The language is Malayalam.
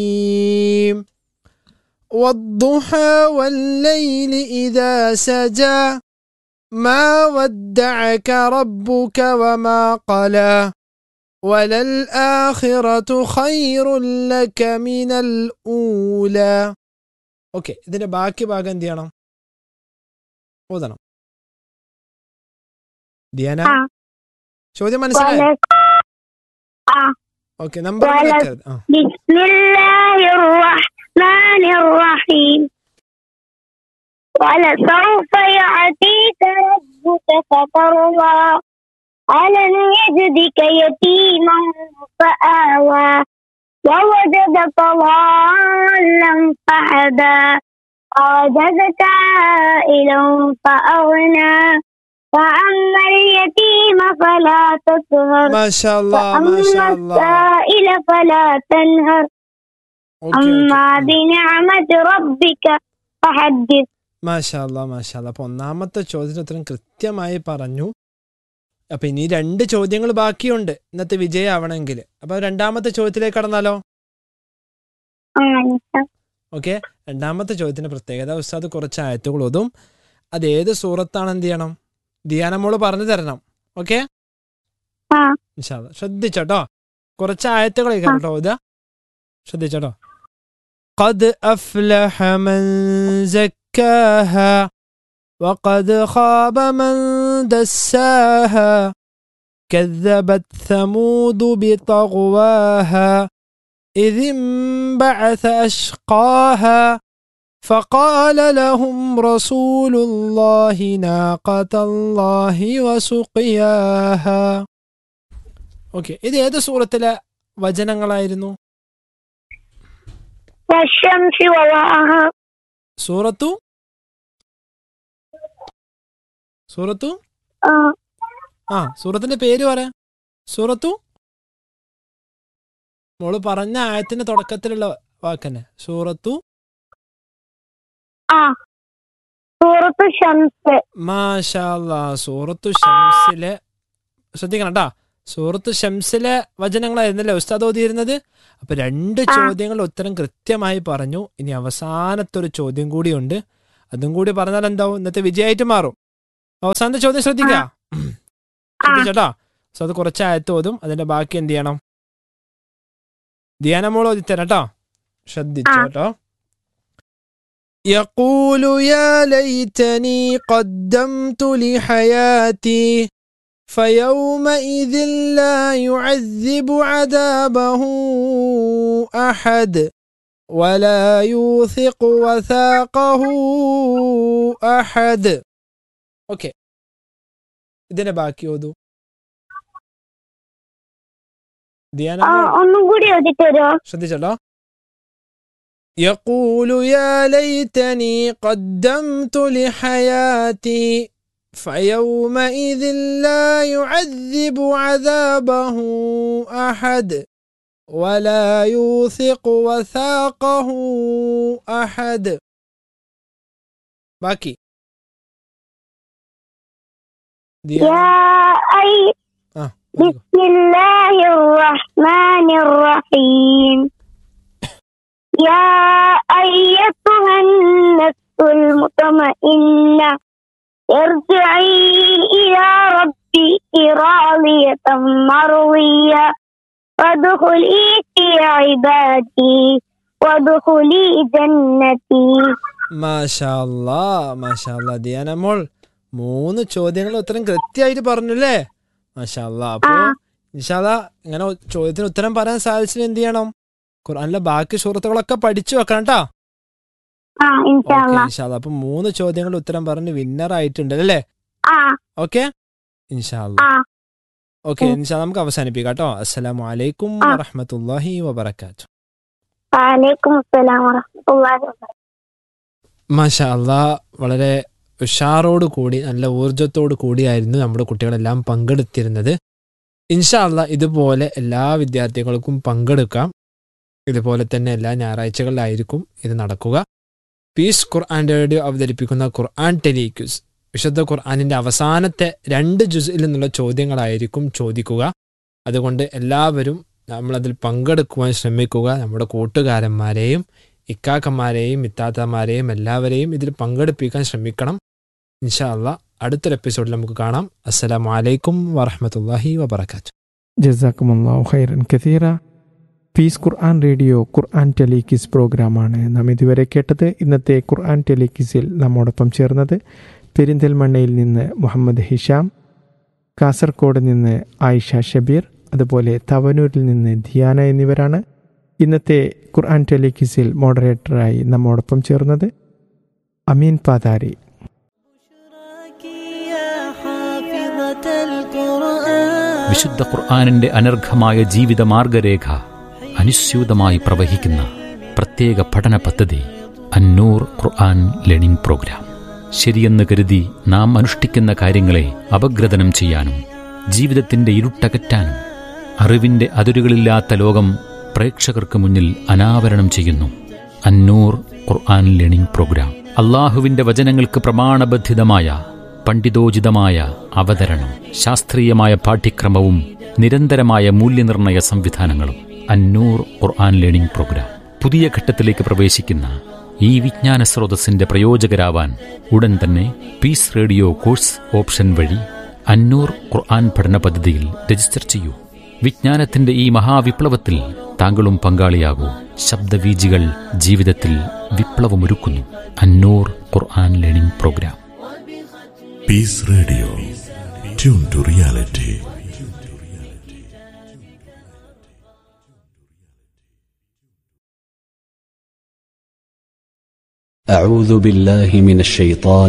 والضحى والليل إذا سجى ما ودعك ربك وما قلى وللآخرة خير لك من الأولى. ഓക്കെ, ഇതിന്റെ ബാക്കി ഭാഗം എന്ത് ചെയ്യണം? ഓതണം. ദിയാന, ചോദ്യം മനസ്സിലായോ? ഓക്കെ, നമ്പർ ബിസ്മില്ലാഹിർ റഹ്മാനിർ റഹീം. ولسوف يعطيك ربك فترضى ألم يجدك يتيما فآوى ووجدك ضالا فهدى ووجدك عائلا فأغنى فأما اليتيم فلا تقهر ما شاء الله ما شاء الله السائل فلا تنهر أما بنعمة ربك فحدث. മാഷാല്ലാ മാഷാല്ലാ. അപ്പോൾ ഒന്നാമത്തെ ചോദ്യത്തിന് ഉത്തരം കൃത്യമായി പറഞ്ഞു. അപ്പം ഇനി 2 ചോദ്യങ്ങൾ ബാക്കിയുണ്ട് ഇന്നത്തെ വിജയമാവണമെങ്കിൽ. അപ്പോൾ രണ്ടാമത്തെ ചോദ്യത്തിലേക്ക് കടന്നാലോ? ഓക്കെ, രണ്ടാമത്തെ ചോദ്യത്തിന്റെ പ്രത്യേകത, ഉസ്താദ് കുറച്ച് ആയത്തുകൾ ഓതും. അത് ഏത് സൂറത്താണ് എന്ത് ചെയ്യണം? ദിയാന മോള് പറഞ്ഞു തരണം. ഓക്കെ, ഇൻഷാല്ലാ ശ്രദ്ധിച്ചോട്ടോ. കുറച്ച് ആയത്തുകൾ കേട്ടോ ഓതുക, ശ്രദ്ധിച്ചോട്ടോ. قد أفلح من زكاها وقد خاب من دساها كذبت ثمود بطغواها إذ انبعث أشقاها فقال لهم رسول الله ناقة الله وسقياها. ഓക്കെ, ഇത് ഏത് സൂറത്തിലെ വചനങ്ങളായിരുന്നു? സൂറത്തു സൂറത്തിന്റെ പേര് പറ. സൂറത്തു മോള് പറഞ്ഞ ആയത്തിന്റെ തുടക്കത്തിലുള്ള വാക്കന്നെ. സൂറത്തു മാഷാ അല്ലാഹ്. സൂറത്തു ശംസിലെ ശ്രദ്ധിക്കണം കേട്ടാ. സൂറത്തു ശംസിലെ വചനങ്ങളായിരുന്നല്ലേ ഉസ്താദ് ഓതിയിരുന്നത്. അപ്പൊ 2 ചോദ്യങ്ങളുടെ ഉത്തരം കൃത്യമായി പറഞ്ഞു. ഇനി അവസാനത്തെ ഒരു ചോദ്യം കൂടിയുണ്ട്. അതും കൂടി പറഞ്ഞാൽ എന്താവും? ഇന്നത്തെ വിജയമായിട്ട് മാറും. അവസാനത്തെ ചോദ്യം ശ്രദ്ധിക്കാം, ശ്രദ്ധിച്ചോട്ടോ. ഉസ്താദ് കുറച്ച് ആയത്ത് ഓതും, അതിന്റെ ബാക്കി എന്ത് ചെയ്യണം? ദിയാന മോൾ ഓതി തരാം കേട്ടോ, ശ്രദ്ധിച്ചോട്ടോ. يقول يا ليتني قدمت لحياتي فيومئذ لا يعذب عذابه أحد ولا يوثق وثاقه أحد. ഓക്കെ, ഇതിന്റെ ബാക്കി ഓതു. ഒന്നും കൂടി ഓതിത്തരോ? ശ്രദ്ധിച്ചോട്ടോ. يقول يا ليتني قدمت لحياتي فيومئذ لا يعذب عذابه أحد ولا يوثق وثاقه أحد. باقي بسم الله الرحمن الرحيم. يا أيتها النفس المطمئنة ارجعي إلى ربك راضية مرضية وادخلي في عبادي وادخلي جنتي. മാഷാ അല്ലാഹ് മാഷാ അല്ലാഹ്. ദിയാന മോൾ 3 ചോദ്യങ്ങളുടെ ഉത്തരം കൃത്യമായിട്ട് പറഞ്ഞല്ലേ? മാഷാ അല്ലാഹ്. അപ്പൊ ഇൻഷാ അല്ലാഹ് ഇങ്ങനെ ചോദ്യത്തിന് ഉത്തരം പറയാൻ സാധിച്ചാൽ എന്ത് ചെയ്യണം? ഖുർആനിലെ ബാക്കി സൂറത്തുകളൊക്കെ പഠിച്ചു വെക്കണം കേട്ടോ. അപ്പൊ 3 ചോദ്യങ്ങളുടെ ഉത്തരം പറഞ്ഞ് വിന്നർ ആയിട്ടുണ്ട് അല്ലേ? ഓക്കെ, ഇൻഷാ അല്ലാഹ്. ഓക്കെ, ഇൻഷാ അല്ലാഹ് നമുക്ക് അവസാനിപ്പിക്കാം കേട്ടോ. അസ്സലാമു അലൈക്കും വറഹ്മത്തുള്ളാഹി വബറകാതുഹു. മാഷാ അല്ലാഹ്. വളരെ ഉഷാറോട് കൂടി നല്ല ഊർജത്തോടു കൂടിയായിരുന്നു നമ്മുടെ കുട്ടികളെല്ലാം പങ്കെടുത്തിരുന്നത്. ഇൻഷാ അല്ലാഹ് ഇതുപോലെ എല്ലാ വിദ്യാർത്ഥികൾക്കും പങ്കെടുക്കാം. ഇതുപോലെ തന്നെ എല്ലാ ഞായറാഴ്ചകളിലായിരിക്കും ഇത് നടക്കുക. പീസ് ഖുർആൻ റേഡിയോ അവതരിപ്പിക്കുന്ന ഖുർആൻ ടെലിക്യൂസ് വിശുദ്ധ ഖുർആനിൻ്റെ അവസാനത്തെ 2 ജുസിൽ നിന്നുള്ള ചോദ്യങ്ങളായിരിക്കും ചോദിക്കുക. അതുകൊണ്ട് എല്ലാവരും നമ്മളതിൽ പങ്കെടുക്കുവാൻ ശ്രമിക്കുക. നമ്മുടെ കൂട്ടുകാരന്മാരെയും ഇക്കാക്കന്മാരെയും ഇത്താത്തമാരെയും എല്ലാവരെയും ഇതിൽ പങ്കെടുപ്പിക്കാൻ ശ്രമിക്കണം. ഇൻഷാ അല്ലാ അടുത്തൊരു എപ്പിസോഡിൽ നമുക്ക് കാണാം. അസ്സലാമു അലൈക്കും വറഹ്മത്തുള്ളാഹി വബറകാതുഹു. ജസാക്കുമുല്ലാഹു ഖൈറൻ കസീറ. പീസ് ഖുർആൻ റേഡിയോ ഖുർആൻ ടെലികിസ് പ്രോഗ്രാമാണ് നാം ഇതുവരെ കേട്ടത്. ഇന്നത്തെ ഖുർആൻ ടെലികിസിൽ നമ്മോടൊപ്പം ചേർന്നത് പെരിന്തൽമണ്ണയിൽ നിന്ന് മുഹമ്മദ് ഹിഷാം, കാസർഗോഡ് നിന്ന് ആയിഷ ഷബീർ, അതുപോലെ തവനൂരിൽ നിന്ന് ധിയാന എന്നിവരാണ്. ഇന്നത്തെ ഖുർആൻ ടെലികിസിൽ മോഡറേറ്ററായി നമ്മോടൊപ്പം ചേർന്നത് അമീൻ പാതാരി. വിശുദ്ധ ഖുർആനിന്റെ അനർഘമായ ജീവിത മാർഗരേഖ അനുസ്യൂതമായി പ്രവഹിക്കുന്ന പ്രത്യേക പഠന പദ്ധതി അന്നൂർ ഖുർആൻ ലേണിംഗ് പ്രോഗ്രാം. ശരിയെന്ന് കരുതി നാം അനുഷ്ഠിക്കുന്ന കാര്യങ്ങളെ അപഗ്രഥനം ചെയ്യാനും ജീവിതത്തിന്റെ ഇരുട്ടകറ്റാനും അറിവിന്റെ അതിരുകളില്ലാത്ത ലോകം പ്രേക്ഷകർക്ക് മുന്നിൽ അനാവരണം ചെയ്യുന്നു അന്നൂർ ഖുർആൻ ലേണിംഗ് പ്രോഗ്രാം. അള്ളാഹുവിന്റെ വചനങ്ങൾക്ക് പ്രമാണബദ്ധിതമായ പണ്ഡിതോചിതമായ അവതരണം, ശാസ്ത്രീയമായ പാഠ്യക്രമവും നിരന്തരമായ മൂല്യനിർണ്ണയ സംവിധാനങ്ങളും. അന്നൂർ ഖുർആൻ ലേണിംഗ് പ്രോഗ്രാം പുതിയ ഘട്ടത്തിലേക്ക് പ്രവേശിക്കുന്ന ഈ വിജ്ഞാന സ്രോതസ്സിന്റെ പ്രയോജകരാവാൻ ഉടൻ തന്നെ പീസ് റേഡിയോ കോഴ്സ് ഓപ്ഷൻ വഴി അന്നൂർ ഖുർആൻ പഠന പദ്ധതിയിൽ രജിസ്റ്റർ ചെയ്യൂ. വിജ്ഞാനത്തിന്റെ ഈ മഹാവിപ്ലവത്തിൽ താങ്കളും പങ്കാളിയാകൂ. ശബ്ദവീജികൾ ജീവിതത്തിൽ വിപ്ലവമൊരുക്കുന്നു. അന്നൂർ ഖുർആൻ learning programme. Peace Radio. Tune to reality. أعوذ بالله من الشيطان